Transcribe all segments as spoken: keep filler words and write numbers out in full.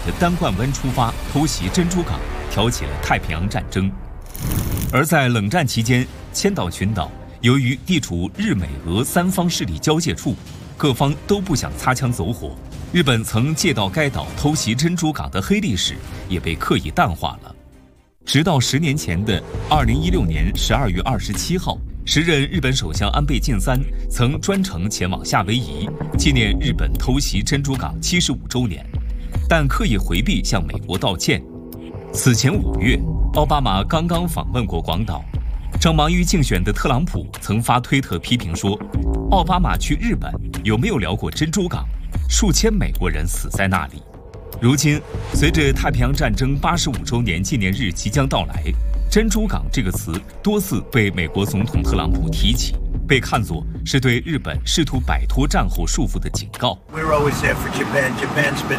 的单冠湾出发，偷袭珍珠港，挑起了太平洋战争。而在冷战期间，千岛群岛由于地处日美俄三方势力交界处，各方都不想擦枪走火，日本曾借道该岛偷袭珍珠港的黑历史也被刻意淡化了。直到十年前的二零一六年十二月二十七号，时任日本首相安倍晋三曾专程前往夏威夷，纪念日本偷袭珍珠港七十五周年，但刻意回避向美国道歉。此前五月，奥巴马刚刚访问过广岛，正忙于竞选的特朗普曾发推特批评说，奥巴马去日本有没有聊过珍珠港？数千美国人死在那里。如今，随着太平洋战争八十五周年纪念日即将到来，珍珠港这个词多次被美国总统特朗普提起，被看作是对日本试图摆脱战后束缚的警告。 We're always there for Japan. Japan's been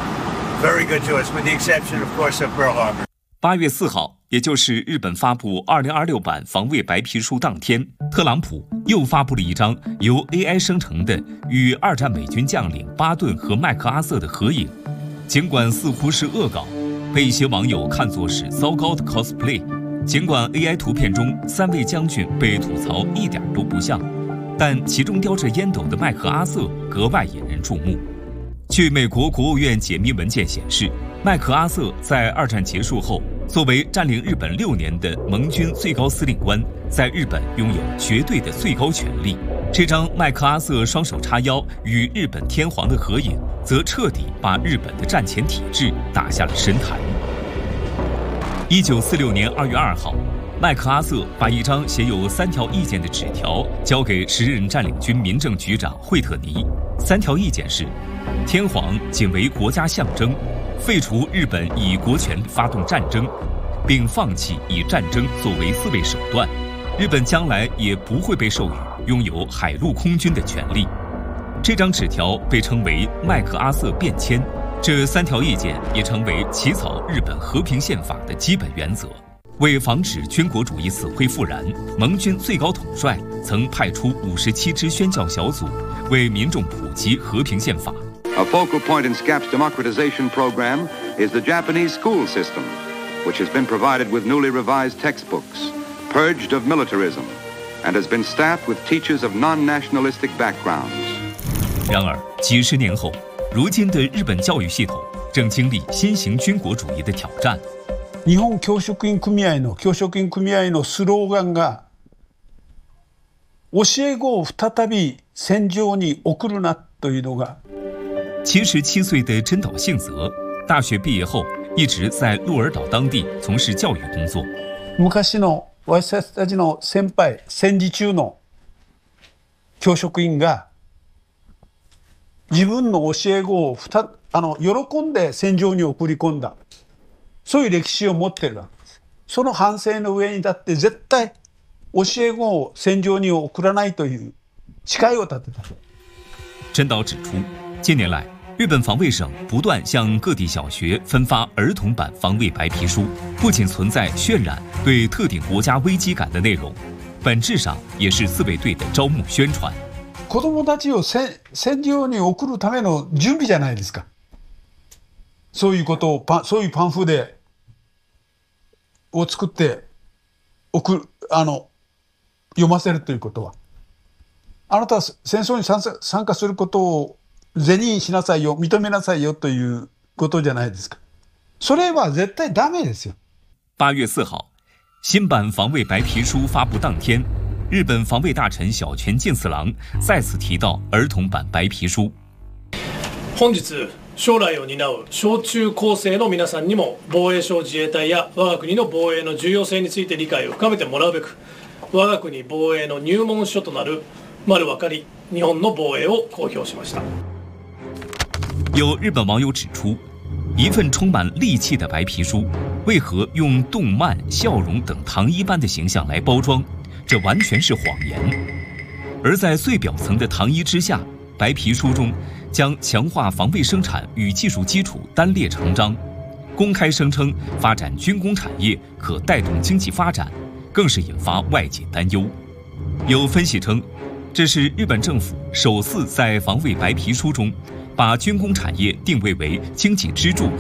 very good to us, with the exception, of course, of Pearl Harbor. 八月四号，也就是日本发布二零二六版防卫白皮书当天，特朗普又发布了一张由 A I 生成的与二战美军将领巴顿和麦克阿瑟的合影。尽管似乎是恶搞，被一些网友看作是糟糕的 cosplay。尽管 A I 图片中三位将军被吐槽一点都不像，但其中叼着烟斗的麦克阿瑟格外引人注目。据美国国务院解密文件显示，麦克阿瑟在二战结束后，作为占领日本六年的盟军最高司令官，在日本拥有绝对的最高权力。这张麦克阿瑟双手叉腰与日本天皇的合影，则彻底把日本的战前体制打下了神坛。一九四六年二月二号，麦克阿瑟把一张写有三条意见的纸条交给时任占领军民政局长惠特尼。三条意见是：天皇仅为国家象征，废除日本以国权发动战争，并放弃以战争作为自卫手段。日本将来也不会被授予拥有海陆空军的权利。这张纸条被称为麦克阿瑟变迁，这三条意见也成为起草日本和平宪法的基本原则。为防止军国主义死灰复燃，盟军最高统帅曾派出五十七支宣教小组，为民众普及和平宪法。 A focal point in S C A P's democratization program is the Japanese school system, which has been provided with newly revised textbooks, purged of militarism, and has been staffed with teachers of non-nationalistic backgrounds. 然而，几十年后，如今的日本教育系统正经历新型军国主义的挑战。 日本教職員組合の教職員組合のスローガンが、教え子を再び戦場に送るなというのが。 七十七岁的真岛幸泽，大学毕业后一直在鹿儿岛当地从事教育工作。 昔の私たちの先輩、戦時中の教職員が自分の教え子をあの喜んで戦場に送り込んだ、そういう歴史を持ってるわけです。その反省の上に立って絶対教え子を戦場に送らないという誓いを立てた。 真岛指出，近年来，日本防卫省不断向各地小学分发儿童版防卫白皮书，不仅存在渲染对特定国家危機感的内容，本質上也是自衛隊的招募宣傳。 子供たちを戦場に送るための準備じゃないですか。そういうことをパそういうパンフでを作って送るあの読ませるということは、あなたは戦争に参加参加することを是認しなさいよ、認めなさいよということじゃないですか。それは絶対ダメですよ。 八月四号，新版防卫白皮书发布当天，日本防卫大臣小泉进次郎再次提到儿童版白皮书。 本日将来を担う小中高生の皆さんにも防衛省自衛隊や我が国の防衛の重要性について理解を深めてもらうべく、我が国防衛の入門書となる丸分かり日本の防衛を公表しました。 有日本网友指出，一份充满戾气的白皮书，为何用动漫、笑容等糖衣般的形象来包装？这完全是谎言。而在最表层的糖衣之下，白皮书中将强化防卫生产与技术基础单列成章，公开声称发展军工产业可带动经济发展，更是引发外界担忧。有分析称，这是日本政府首次在防卫白皮书中把军工产业定位为经济支柱